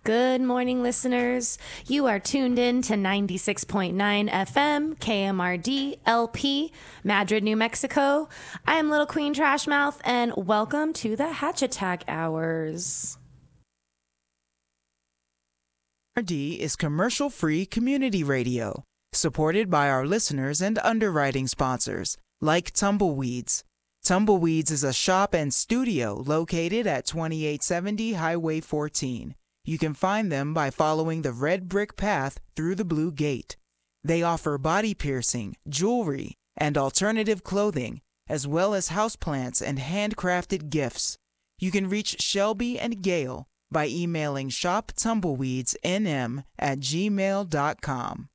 Good morning, listeners. You are tuned in to 96.9 FM, KMRD, LP, Madrid, New Mexico. I am Little Queen Trashmouth, and welcome to the Hatch Attack Hours. KMRD is commercial-free community radio, supported by our listeners and underwriting sponsors, like Tumbleweeds. Tumbleweeds is a shop and studio located at 2870 Highway 14. You can find them by following the red brick path through the blue gate. They offer body piercing, jewelry, and alternative clothing, as well as houseplants and handcrafted gifts. You can reach Shelby and Gail by emailing shoptumbleweedsnm@gmail.com.